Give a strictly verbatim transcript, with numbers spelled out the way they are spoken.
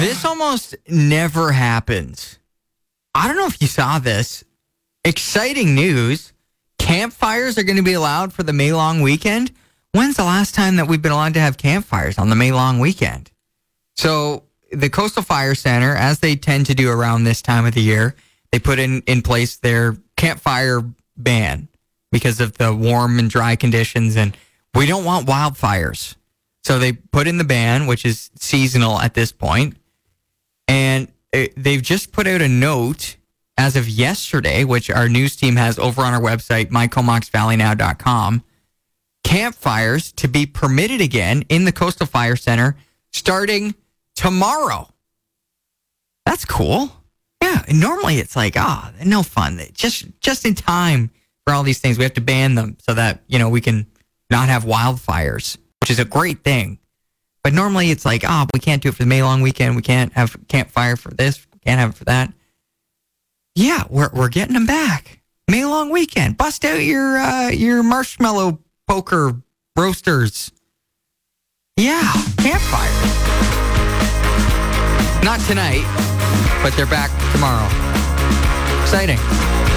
This almost never happens. I don't know if you saw this. Exciting news. Campfires are going to be allowed for the May long weekend. When's the last time that we've been allowed to have campfires on the May long weekend? So the Coastal Fire Center, as they tend to do around this time of the year, they put in, in place their campfire ban because of the warm and dry conditions, and we don't want wildfires. So they put in the ban, which is seasonal at this point, and it, they've just put out a note as of yesterday, which our news team has over on our website, my comox valley now dot com, campfires to be permitted again in the Coastal Fire Center starting tomorrow. That's cool. Yeah, normally it's like, ah, oh, no fun. Just just in time for all these things, we have to ban them so that, you know, we can not have wildfires, which is a great thing. But normally it's like, ah, oh, we can't do it for the May long weekend. We can't have campfire for this. We can't have it for that. Yeah, we're we're getting them back. May long weekend. Bust out your uh, your marshmallow poker roasters. Yeah, campfire. Not tonight, but they're back tomorrow. Exciting.